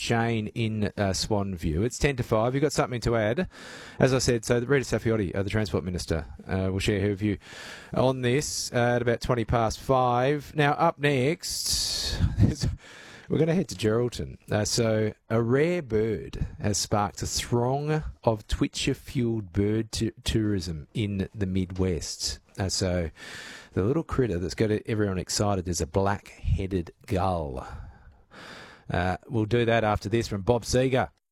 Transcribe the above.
Shane in Swan View. It's 10 to 5. You've got something to add. As I said, so Rita Safiotti, the Transport Minister, will share her view on this at about 20 past 5. Now, up next, we're going to head to Geraldton. So a rare bird has sparked a throng of twitcher-fueled bird tourism in the Midwest. So the little critter that's got everyone excited is a black-headed gull. We'll do that after this from Bob Seger.